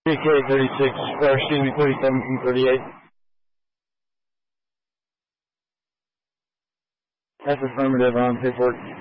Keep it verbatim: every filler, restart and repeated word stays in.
K thirty-six, or excuse me, thirty-seven from thirty-eight. That's affirmative on paperwork.